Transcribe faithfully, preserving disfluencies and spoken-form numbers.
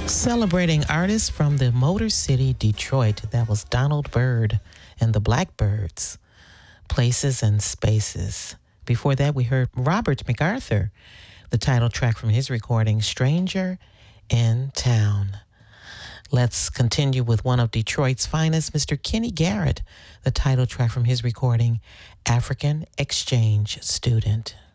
Celebrating artists from the Motor City, Detroit. That was Donald Byrd and the Blackbirds. Places and Spaces. Before that, we heard Robert MacArthur, the title track from his recording, Stranger in Town. Let's continue with one of Detroit's finest, Mister Kenny Garrett, the title track from his recording, African Exchange Student.